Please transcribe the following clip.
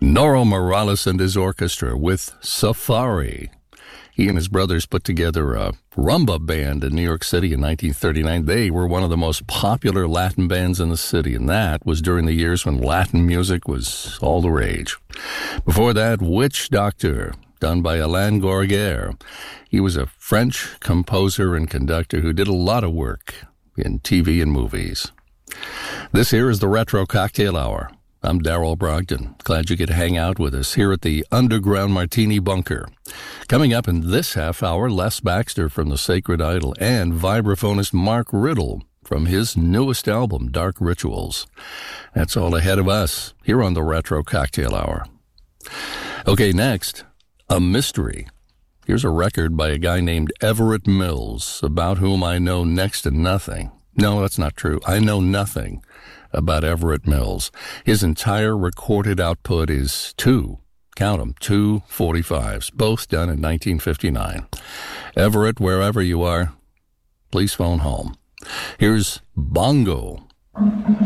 Noro Morales and his orchestra with Safari. He and his brothers put together a rumba band in New York City in 1939. They were one of the most popular Latin bands in the city, and that was during the years when Latin music was all the rage. Before that, Witch Doctor, done by Alain Gorguer. He was a French composer and conductor who did a lot of work in TV and movies. This here is the Retro Cocktail Hour. I'm Darrell Brogdon. Glad you could hang out with us here at the Underground Martini Bunker. Coming up in this half hour, Les Baxter from The Sacred Idol and vibraphonist Mark Riddle from his newest album, Dark Rituals. That's all ahead of us here on the Retro Cocktail Hour. Okay, next, a mystery. Here's a record by a guy named Everett Mills, about whom I know next to nothing. No, that's not true. I know nothing about Everett Mills. His entire recorded output is two 45s, both done in 1959. Everett, wherever you are, please phone home. Here's Bongo.